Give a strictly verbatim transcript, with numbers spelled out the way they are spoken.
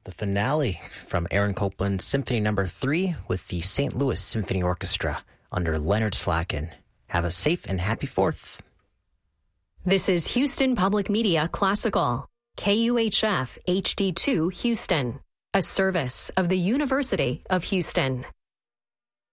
the finale from Aaron Copland's Symphony Number three with the Saint Louis Symphony Orchestra under Leonard Slacken. Have a safe and happy fourth. This is Houston Public Media Classical, K U H F H D two Houston, a service of the University of Houston.